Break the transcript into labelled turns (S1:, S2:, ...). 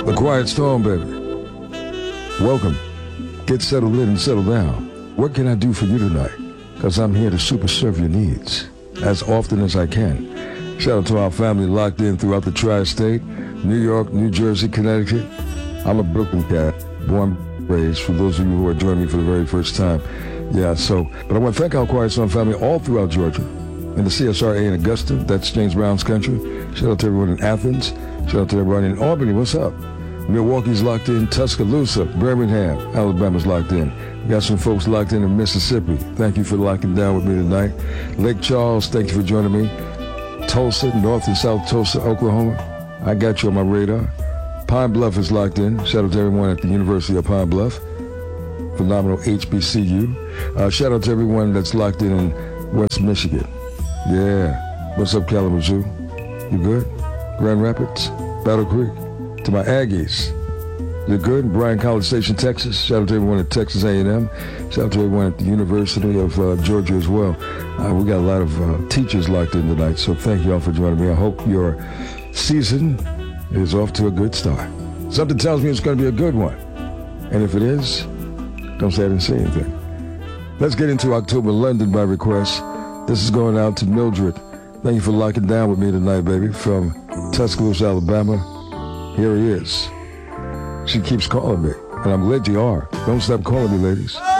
S1: The Quiet Storm, baby. Welcome. Get settled in and settle down. What can I do for you tonight? Because I'm here to super serve your needs as often as I can. Shout out to our family locked in throughout the tri-state, New York, New Jersey, Connecticut. I'm a Brooklyn cat, born and raised, for those of you who are joining me for the very first time. Yeah, but I want to thank our Quiet Storm family all throughout Georgia. And the CSRA in Augusta, that's James Brown's country. Shout out to everyone in Athens. Shout out to everyone in Albany, what's up? Milwaukee's locked in, Tuscaloosa, Birmingham, Alabama's locked in. We got some folks locked in Mississippi. Thank you for locking down with me tonight. Lake Charles, thank you for joining me. Tulsa, North and South Tulsa, Oklahoma. I got you on my radar. Pine Bluff is locked in. Shout out to everyone at the University of Pine Bluff. Phenomenal HBCU. Shout out to everyone that's locked in West Michigan. Yeah. What's up, Kalamazoo? You good? Grand Rapids? Battle Creek? To my Aggies, you're good? Bryan College Station, Texas. Shout out to everyone at Texas A&M. Shout out to everyone at the University of Georgia as well. We got a lot of teachers locked in tonight, so thank you all for joining me. I hope your season is off to a good start. Something tells me it's going to be a good one. And if it is, don't say I didn't say anything. Let's get into October London by request. This is going out to Mildred. Thank you for locking down with me tonight, baby, from Tuscaloosa, Alabama. Here he is. She keeps calling me, and I'm glad you are. Don't stop calling me, ladies.